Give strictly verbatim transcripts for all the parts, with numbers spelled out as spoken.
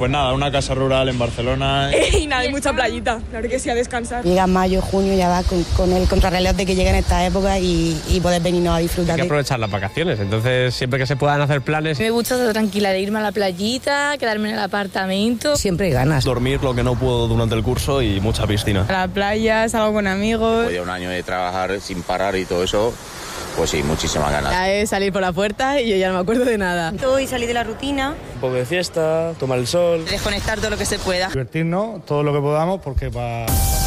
Pues nada, una casa rural en Barcelona. Y nada, hay mucha playita, claro que sí, a descansar. Llega mayo, junio, ya va con, con el contrarreloj de que lleguen esta época y, y poder venirnos a disfrutar. Hay que aprovechar las vacaciones, entonces siempre que se puedan hacer planes. Me gusta estar tranquila, de irme a la playita, quedarme en el apartamento. Siempre hay ganas. Dormir lo que no puedo durante el curso y mucha piscina. A la playa, salgo con amigos. Después de un año de trabajar sin parar y todo eso, pues sí, muchísimas ganas. Ya es salir por la puerta y yo ya no me acuerdo de nada. Hoy salir de la rutina. Un poco de fiesta, tomar el sol. Desconectar todo lo que se pueda. Divertirnos todo lo que podamos porque va...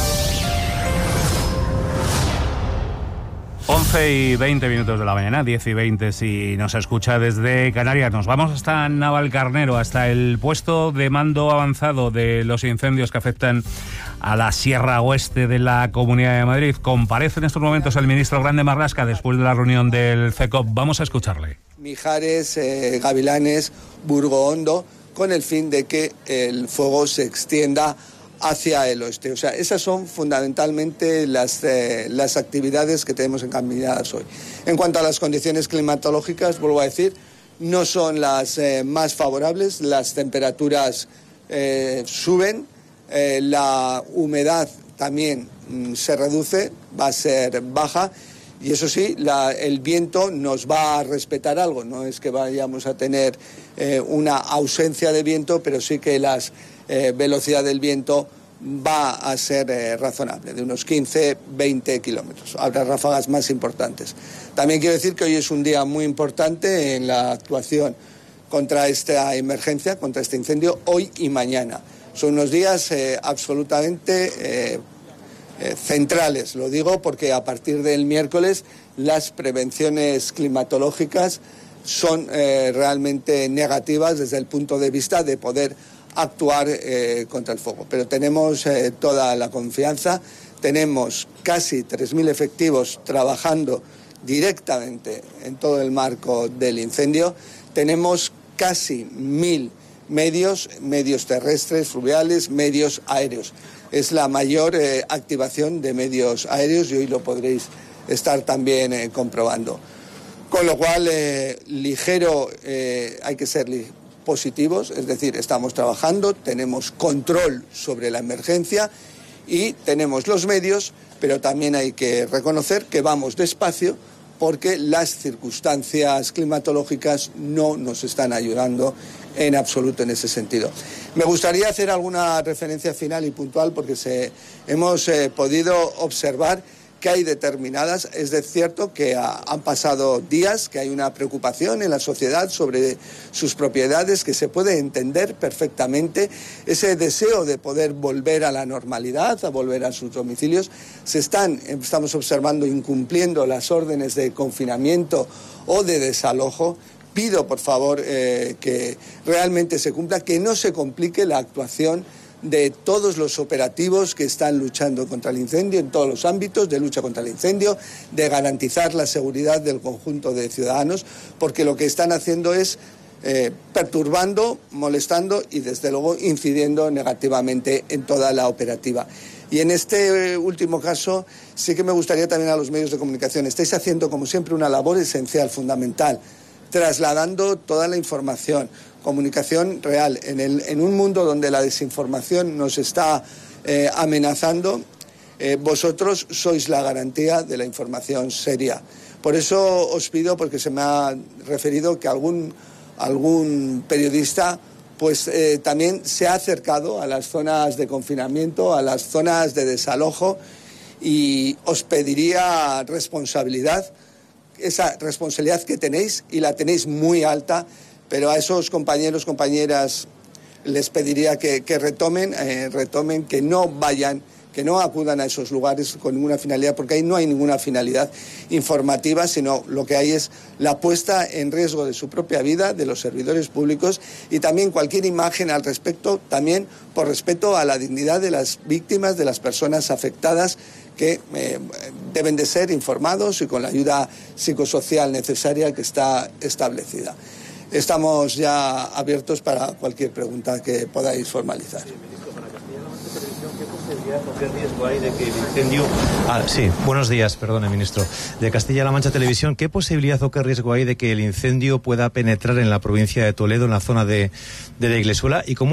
once y veinte minutos de la mañana, diez y veinte si nos escucha desde Canarias. Nos vamos hasta Navalcarnero, hasta el puesto de mando avanzado de los incendios que afectan a la Sierra Oeste de la Comunidad de Madrid. Comparece en estos momentos el ministro Grande Marlaska después de la reunión del C E C O P. Vamos a escucharle. Mijares, eh, Gavilanes, Burgo Hondo, con el fin de que el fuego se extienda hacia el oeste. O sea, esas son fundamentalmente las, eh, las actividades que tenemos encaminadas hoy. En cuanto a las condiciones climatológicas, vuelvo a decir, no son las eh, más favorables, las temperaturas eh, suben, eh, la humedad también mm, se reduce, va a ser baja, y eso sí, la, el viento nos va a respetar algo, no es que vayamos a tener eh, una ausencia de viento, pero sí que las Eh, velocidad del viento va a ser eh, razonable, de unos quince, veinte kilómetros. Habrá ráfagas más importantes. También quiero decir que hoy es un día muy importante en la actuación contra esta emergencia, contra este incendio, hoy y mañana. Son unos días eh, absolutamente eh, eh, centrales, lo digo porque a partir del miércoles las prevenciones climatológicas son eh, realmente negativas desde el punto de vista de poder actuar eh, contra el fuego. Pero tenemos eh, toda la confianza, tenemos casi tres mil efectivos trabajando directamente en todo el marco del incendio, tenemos casi mil medios, medios terrestres, fluviales, medios aéreos. Es la mayor eh, activación de medios aéreos y hoy lo podréis estar también eh, comprobando. Con lo cual, eh, ligero, eh, hay que ser ligero. Positivos, es decir, estamos trabajando, tenemos control sobre la emergencia y tenemos los medios, pero también hay que reconocer que vamos despacio porque las circunstancias climatológicas no nos están ayudando en absoluto en ese sentido. Me gustaría hacer alguna referencia final y puntual porque se, hemos eh, podido observar que hay determinadas, es de cierto que ha, han pasado días, que hay una preocupación en la sociedad sobre sus propiedades, que se puede entender perfectamente, ese deseo de poder volver a la normalidad, a volver a sus domicilios, se están, estamos observando, incumpliendo las órdenes de confinamiento o de desalojo. Pido, por favor, eh, que realmente se cumpla, que no se complique la actuación de todos los operativos que están luchando contra el incendio en todos los ámbitos de lucha contra el incendio, de garantizar la seguridad del conjunto de ciudadanos, porque lo que están haciendo es eh, perturbando, molestando y desde luego incidiendo negativamente en toda la operativa. Y en este eh, último caso sí que me gustaría también a los medios de comunicación, estáis haciendo como siempre una labor esencial, fundamental, trasladando toda la información, comunicación real. En, el, en un mundo donde la desinformación nos está eh, amenazando, eh, vosotros sois la garantía de la información seria. Por eso os pido, porque se me ha referido que algún, algún periodista pues eh, también se ha acercado a las zonas de confinamiento, a las zonas de desalojo, y os pediría responsabilidad, esa responsabilidad que tenéis, y la tenéis muy alta, pero a esos compañeros, compañeras, les pediría que, que retomen, eh, retomen, que no vayan, que no acudan a esos lugares con ninguna finalidad, porque ahí no hay ninguna finalidad informativa, sino lo que hay es la puesta en riesgo de su propia vida, de los servidores públicos, y también cualquier imagen al respecto, también por respeto a la dignidad de las víctimas, de las personas afectadas, que eh, deben de ser informados y con la ayuda psicosocial necesaria que está establecida. Estamos ya abiertos para cualquier pregunta que podáis formalizar. ¿Qué riesgo hay de que el incendio... Ah, sí, buenos días, perdone, ministro. De Castilla-La Mancha Televisión, ¿qué posibilidad o qué riesgo hay de que el incendio pueda penetrar en la provincia de Toledo, en la zona de, de la Iglesuela? Y cómo